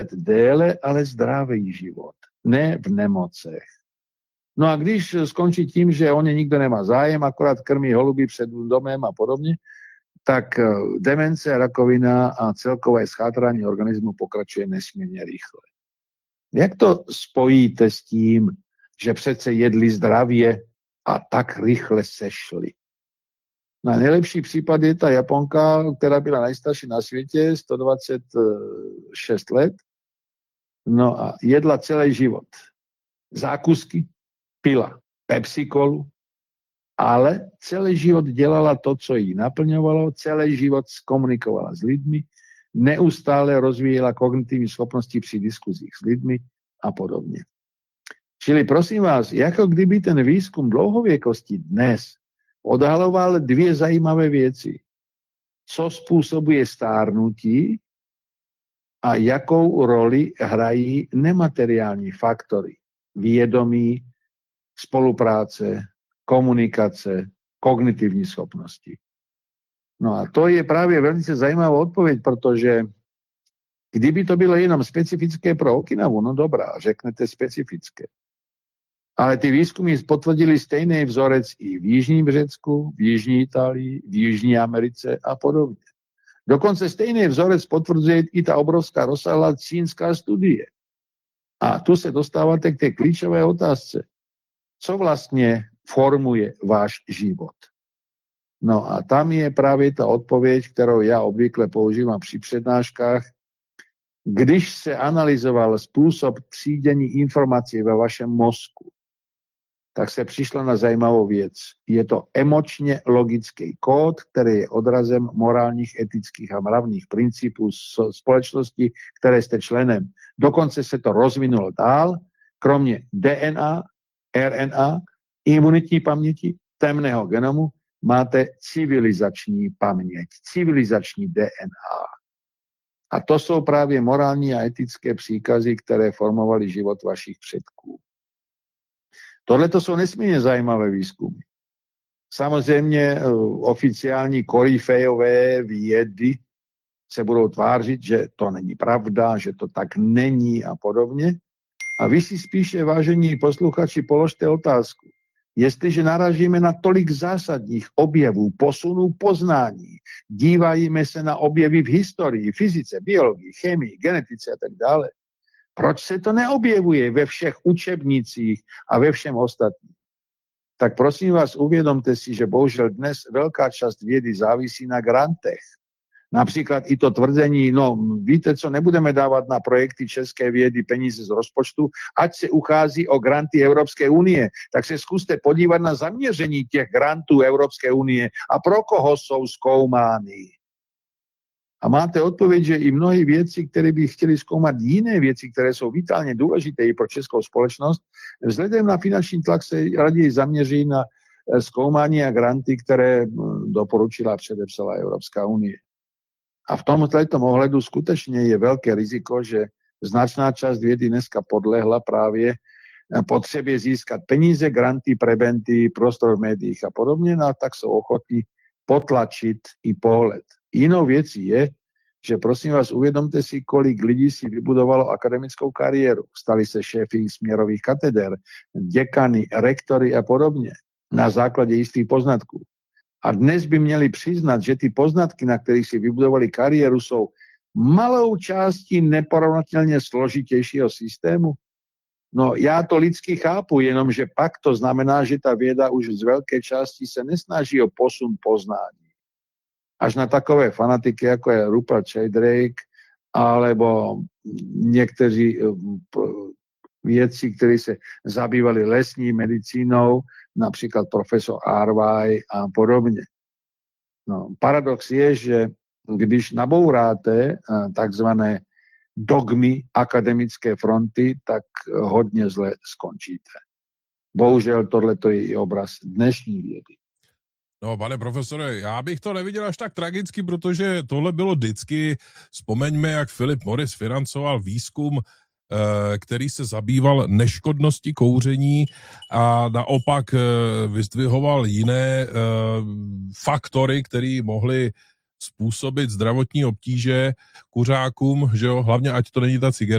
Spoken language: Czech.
déle, ale zdravý život, ne v nemocech. No a když skončí tím, že o ně nikdo nemá zájem, akorát krmí holuby před domem a podobně, tak demence, rakovina a celkové schátrání organismu pokračuje nesmírně rychle. Jak to spojíte s tím, že přece jedli zdravě a tak rychle sešli? Na nejlepší případ je ta Japonka, která byla nejstarší na světě, 126 let, no a jedla celý život. Zákusky, pila Pepsi-Colu, ale celý život dělala to, co jí naplňovalo, celý život komunikovala s lidmi, neustále rozvíjela kognitivní schopnosti při diskuzích s lidmi a podobně. Čili prosím vás, jako kdyby ten výzkum dlouhověkosti dnes odhaloval dvě zajímavé věci. Co způsobuje stárnutí a jakou roli hrají nemateriální faktory. Vědomí, spolupráce, komunikace, kognitivní schopnosti. No a to je právě velice zajímavá odpověď, protože kdyby to bylo jenom specifické pro Okinavu, no dobrá, řeknete specifické. Ale ty výzkumy potvrdili stejný vzorec i v Jižním Řecku, v Jižní Itálii, v Jižní Americe a podobně. Dokonce stejný vzorec potvrzuje i ta obrovská rozsáhlá čínská studie. A tu se dostáváte k té klíčové otázce. Co vlastně formuje váš život? No a tam je právě ta odpověď, kterou já obvykle používám při přednáškách. Když se analyzoval způsob třídění informací ve vašem mozku, tak se přišlo na zajímavou věc. Je to emočně logický kód, který je odrazem morálních, etických a mravních principů společnosti, které jste členem. Dokonce se to rozvinulo dál, kromě DNA, RNA, imunitní paměti, temného genomu, máte civilizační paměť, civilizační DNA. A to jsou právě morální a etické příkazy, které formovaly život vašich předků. Tohle to jsou nesmírně zajímavé výzkumy. Samozřejmě oficiální koryfejové vědy se budou tvářit, že to není pravda, že to tak není a podobně. A vy si spíše, vážení posluchači, položte otázku. Jestliže naražíme na tolik zásadních objevů, posunů poznání, díváme se na objevy v historii, fyzice, biologii, chemii, genetice a tak dále, proč se to neobjevuje ve všech učebnicích a ve všem ostatním? Tak prosím vás, uvědomte si, že bohužel dnes velká část vědy závisí na grantech. Například i to tvrzení, no víte co, nebudeme dávat na projekty české vědy peníze z rozpočtu, ať se uchází o granty Evropské unie, tak se zkuste podívat na zaměření těch grantů Evropské unie a pro koho jsou zkoumány. A máte odpověď, že i mnohé věci, které by chtěli zkoumat jiné věci, které jsou vitálně důležité i pro českou společnost, vzhledem na finanční tlak se raději zaměří na zkoumání a granty, které doporučila a předepsala Evropská unie. A v tomto ohledu skutečně je velké riziko, že značná část vědy dneska podlehla právě potřebě získat peníze, granty, prebenty, prostor v médiích a podobně, no, tak jsou ochotní potlačit i pohled. Jinou věcí je, že prosím vás, uvědomte si, kolik lidí si vybudovalo akademickou kariéru. Stali se šéfy směrových kateder, děkany, rektory a podobně na základě jistých poznatků. A dnes by měli přiznat, že ty poznatky, na kterých si vybudovali kariéru, jsou malou částí neporovnatelně složitějšího systému. No já to lidsky chápu, jenomže pak to znamená, že ta věda už z velké části se nesnaží o posun poznání. Až na takové fanatiky, jako je Rupert Sheldrake, alebo někteří vědci, kteří se zabývali lesní medicínou, například profesor Arvai a podobně. No, paradox je, že když nabouráte takzvané dogmy akademické fronty, tak hodně zle skončíte. Bohužel tohleto je i obraz dnešní vědy. No, pane profesore, já bych to neviděl až tak tragicky, protože tohle bylo vždycky. Vzpomeňme, jak Philip Morris financoval výzkum, který se zabýval neškodností kouření a naopak vyzdvihoval jiné faktory, které mohly způsobit zdravotní obtíže kuřákům, že jo, hlavně ať to není ta cigareta.